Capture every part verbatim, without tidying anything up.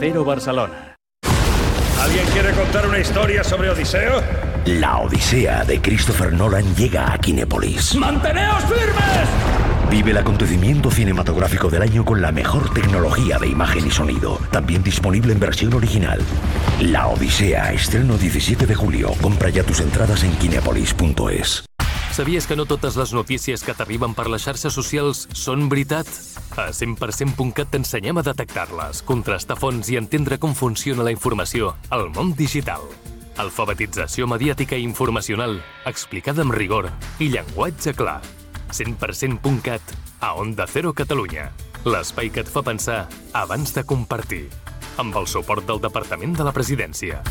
Cero Barcelona. ¿Alguien quiere contar una historia sobre Odiseo? La Odisea de Christopher Nolan llega a Kinépolis. ¡Manteneos firmes! Vive el acontecimiento cinematográfico del año con la mejor tecnología de imagen y sonido. También disponible en versión original. La Odisea, estreno diecisiete de julio. Compra ya tus entradas en kinépolis punto es. Sabies que no totes les notícies que t'arriben per les xarxes socials són veritat? A cent per cent punt cat t'ensenyem a detectar-les, contrastar fonts i entendre com funciona la informació al món digital. Alfabetització mediàtica i informacional, explicada amb rigor i llenguatge clar. cent per cent punt cat, a Onda Cero Catalunya. L'espai que et fa pensar abans de compartir. Amb el suport del Departament de la Presidència.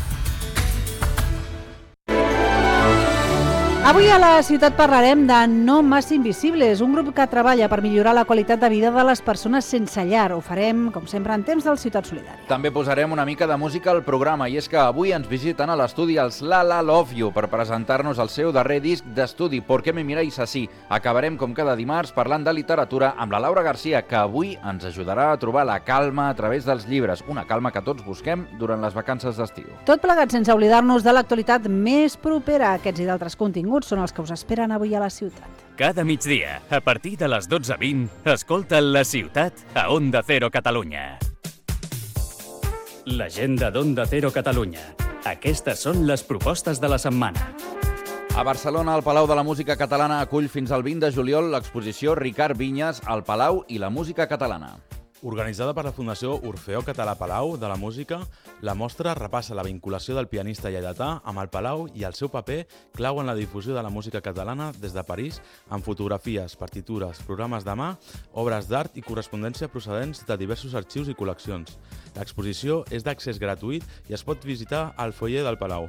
Avui a la ciutat parlarem de No Más Invisibles, un grup que treballa per millorar la qualitat de vida de les persones sense llar. Ho farem, com sempre, en temps del Ciutat Solidària. També posarem una mica de música al programa, i és que avui ens visiten a l'estudi els La La Love You per presentar-nos el seu darrer disc d'estudi, ¿Por qué me miráis así? Acabarem, com cada dimarts, parlant de literatura amb la Laura Garcia, que avui ens ajudarà a trobar la calma a través dels llibres, una calma que tots busquem durant les vacances d'estiu. Tot plegat sense oblidar-nos de l'actualitat més propera. Aquests i d'altres continguts són els que us esperen avui a la ciutat. Cada migdia, a partir de les dotze vint, escolta La Ciutat a Onda Cero Catalunya. L'agenda d'Onda Cero Catalunya. Aquestes són les propostes de la setmana. A Barcelona, el Palau de la Música Catalana acull fins al vint de juliol l'exposició Ricard Vinyes, El Palau i la música catalana. Organitzada per la Fundació Orfeó Català Palau de la Música, la mostra repassa la vinculació del pianista lleidatà amb el Palau i el seu paper clau en la difusió de la música catalana des de París, amb fotografies, partitures, programes de mà, obres d'art i correspondència procedents de diversos arxius i col·leccions. L'exposició és d'accés gratuït i es pot visitar al foyer del Palau.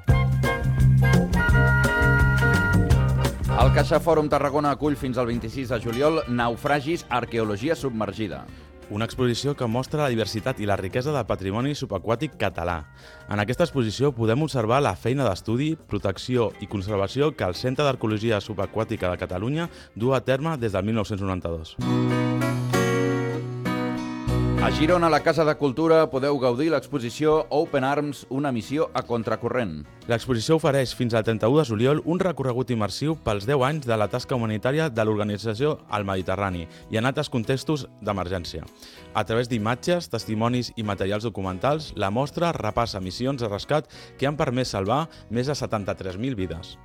El CaixaFòrum Tarragona acull fins al vint-i-sis de juliol Naufragis, arqueologia submergida. Una exposició que mostra la diversitat i la riquesa del patrimoni subaquàtic català. En aquesta exposició podem observar la feina d'estudi, protecció i conservació que el Centre d'Arqueologia Subaquàtica de Catalunya du a terme des del mil nou-cents noranta-dos. A Girona, a la Casa de Cultura, podeu gaudir l'exposició Open Arms, una missió a contracorrent. L'exposició ofereix fins al trenta-u de juliol un recorregut immersiu pels deu anys de la tasca humanitària de l'organització al Mediterrani i en altres contextos d'emergència. A través d'imatges, testimonis i materials documentals, la mostra repassa missions de rescat que han permès salvar més de setanta-tres mil vides.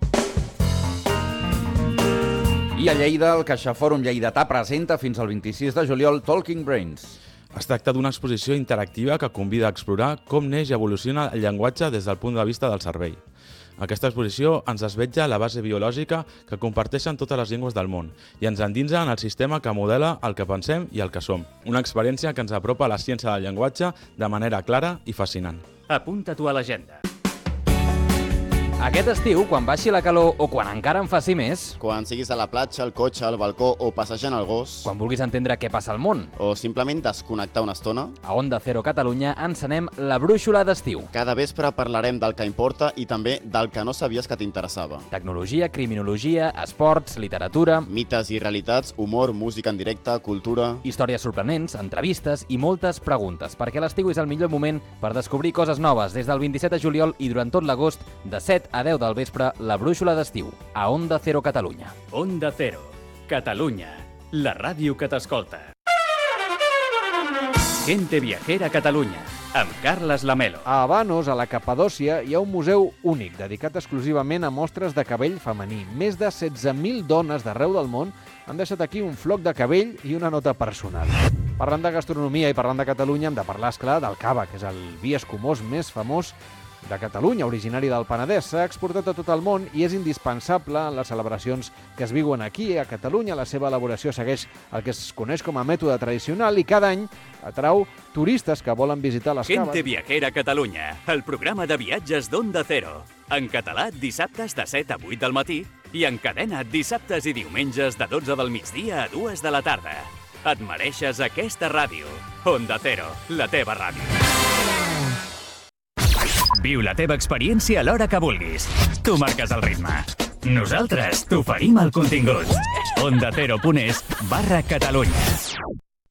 I a Lleida, el CaixaFòrum Lleidatà presenta fins al vint-i-sis de juliol Talking Brains. Es tracta d'una exposició interactiva que convida a explorar com neix i evoluciona el llenguatge des del punt de vista del cervell. Aquesta exposició ens desvetja la base biològica que comparteixen totes les llengües del món i ens endinsa en el sistema que modela el que pensem i el que som. Una experiència que ens apropa a la ciència del llenguatge de manera clara i fascinant. Apunta-t'ho a l'agenda. Aquest estiu, quan baixi la calor o quan encara en faci més... Quan siguis a la platja, al cotxe, al balcó o passejant el gos... Quan vulguis entendre què passa al món... O simplement desconnectar una estona... A Onda Cero Catalunya encenem la brúixola d'estiu. Cada vespre parlarem del que importa i també del que no sabies que t'interessava. Tecnologia, criminologia, esports, literatura... Mites i realitats, humor, música en directe, cultura... Històries sorprenents, entrevistes i moltes preguntes, perquè l'estiu és el millor moment per descobrir coses noves des del vint-i-set de juliol i durant tot l'agost, de set a deu del vespre, la brúixola d'estiu, a Onda Cero Catalunya. Onda Cero, Catalunya, la ràdio que t'escolta. Gente Viajera Catalunya, amb Carles Lamelo. A Habanos, a la Capadòcia, hi ha un museu únic dedicat exclusivament a mostres de cabell femení. Més de setze mil dones d'arreu del món han deixat aquí un floc de cabell i una nota personal. Parlant de gastronomia i parlant de Catalunya, hem de parlar, esclar, del cava, que és el vi escumós més famós de Catalunya, originari del Penedès. S'ha exportat a tot el món i és indispensable en les celebracions que es viuen aquí, a Catalunya. La seva elaboració segueix el que es coneix com a mètode tradicional i cada any atrau turistes que volen visitar les caves. Gente Viajera Catalunya, el programa de viatges d'Onda Cero. En català, dissabtes de set a vuit del matí i en cadena dissabtes i diumenges de dotze del migdia a dues de la tarda. Et mereixes aquesta ràdio. Onda Cero, la teva ràdio. Viu la teva experiència a l'hora que vulguis. Tu marques el ritme. Nosaltres t'oferim el contingut. Onda Cero punt es barra Catalunya.